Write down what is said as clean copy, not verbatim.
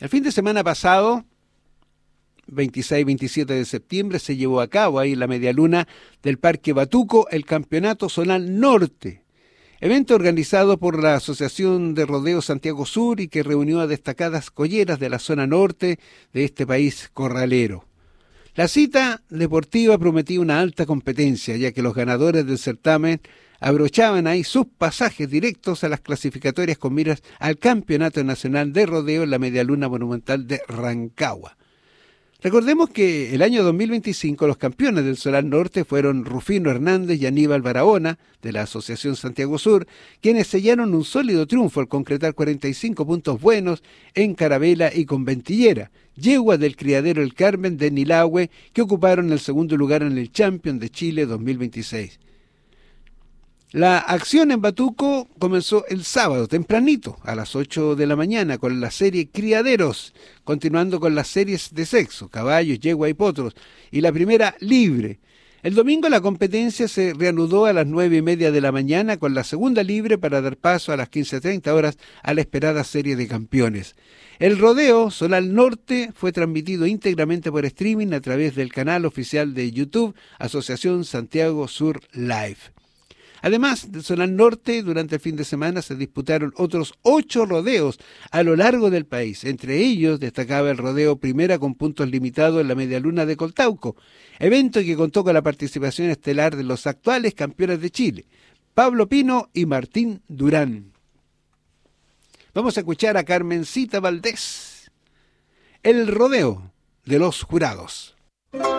El fin de semana pasado, 26 y 27 de septiembre, se llevó a cabo ahí en la medialuna del Parque Batuco el Campeonato Zonal Norte, evento organizado por la Asociación de Rodeo Santiago Sur y que reunió a destacadas colleras de la zona norte de este país corralero. La cita deportiva prometía una alta competencia, ya que los ganadores del certamen abrochaban ahí sus pasajes directos a las clasificatorias con miras al Campeonato Nacional de Rodeo en la Medialuna Monumental de Rancagua. Recordemos que el año 2025 los campeones del Zonal Norte fueron Rufino Hernández y Aníbal Barahona, de la Asociación Santiago Sur, quienes sellaron un sólido triunfo al concretar 45 puntos buenos en Carabela y Conventillera, yeguas del criadero El Carmen de Nilahue, que ocuparon el segundo lugar en el Champion de Chile 2026. La acción en Batuco comenzó el sábado, tempranito, a las 8 de la mañana, con la serie Criaderos, continuando con las series de sexo, caballos, yegua y potros, y la primera libre. El domingo la competencia se reanudó a las 9:30 de la mañana con la segunda libre para dar paso a las 15:30 horas a la esperada serie de campeones. El rodeo Zonal Norte fue transmitido íntegramente por streaming a través del canal oficial de YouTube Asociación Santiago Sur Live. Además del Zonal Norte, durante el fin de semana se disputaron otros 8 rodeos a lo largo del país. Entre ellos destacaba el rodeo Primera con puntos limitados en la Medialuna de Coltauco, evento que contó con la participación estelar de los actuales campeones de Chile, Pablo Pino y Martín Durán. Vamos a escuchar a Carmencita Valdés, el rodeo de los jurados.